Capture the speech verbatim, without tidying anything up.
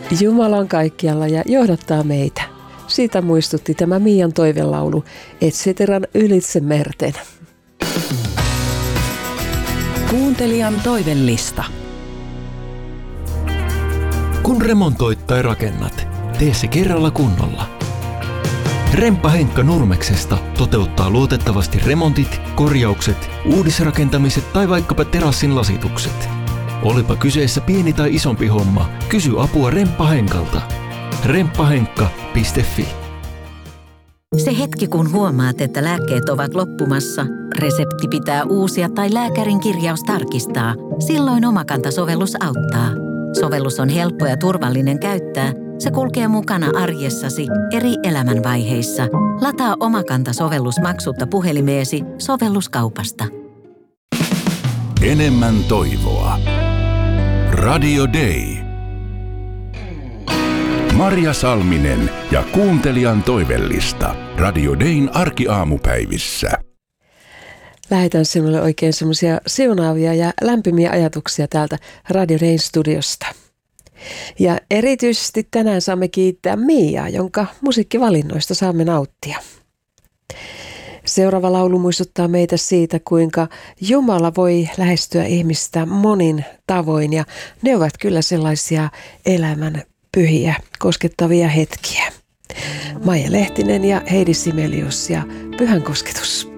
Jumala on kaikkialla ja johdattaa meitä. Siitä muistutti tämä Miian toivelaulu Et ceteran ylitse merten. Kuuntelijan toivellista. Kun remontoit tai rakennat, tee se kerralla kunnolla. Remppa Henkka Nurmeksesta toteuttaa luotettavasti remontit, korjaukset, uudisrakentamiset tai vaikkapa terassin lasitukset. Olipa kyseessä pieni tai isompi homma, kysy apua Remppa Henkalta. remppahenkka piste fi. Se hetki, kun huomaat, että lääkkeet ovat loppumassa, resepti pitää uusia tai lääkärin kirjaus tarkistaa, silloin Omakanta-sovellus auttaa. Sovellus on helppo ja turvallinen käyttää. Se kulkee mukana arjessasi eri elämänvaiheissa. Lataa Omakanta-sovellus maksutta puhelimeesi sovelluskaupasta. Enemmän toivoa. Radio Day. Marja Salminen ja kuuntelijan toivellista. Radio Dayn arkiaamupäivissä. Lähetän sinulle oikein semmoisia siunaavia ja lämpimiä ajatuksia täältä Radio Dayn studiosta. Ja erityisesti tänään saamme kiittää Miiaa, jonka musiikkivalinnoista saamme nauttia. Seuraava laulu muistuttaa meitä siitä, kuinka Jumala voi lähestyä ihmistä monin tavoin, ja ne ovat kyllä sellaisia elämän pyhiä, koskettavia hetkiä. Maija Lehtinen ja Heidi Simelius ja Pyhän kosketus.